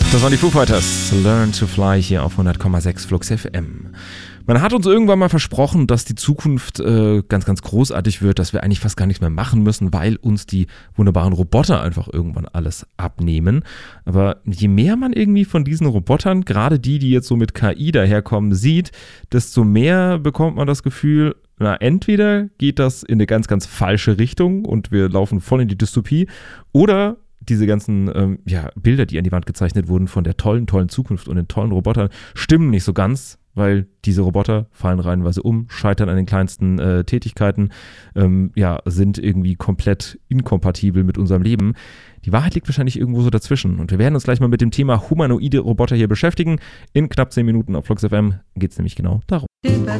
Das waren die Foo Fighters. Learn to Fly hier auf 100,6 Flux FM. Man hat uns irgendwann mal versprochen, dass die Zukunft ganz, ganz großartig wird, dass wir eigentlich fast gar nichts mehr machen müssen, weil uns die wunderbaren Roboter einfach irgendwann alles abnehmen. Aber je mehr man irgendwie von diesen Robotern, gerade die jetzt so mit KI daherkommen, sieht, desto mehr bekommt man das Gefühl, na, entweder geht das in eine ganz, ganz falsche Richtung und wir laufen voll in die Dystopie, oder diese ganzen Bilder, die an die Wand gezeichnet wurden von der tollen Zukunft und den tollen Robotern, stimmen nicht so ganz, weil diese Roboter fallen reihenweise um, scheitern an den kleinsten Tätigkeiten, sind irgendwie komplett inkompatibel mit unserem Leben. Die Wahrheit liegt wahrscheinlich irgendwo so dazwischen. Und wir werden uns gleich mal mit dem Thema humanoide Roboter hier beschäftigen. In knapp 10 Minuten auf Flux FM geht es nämlich genau darum.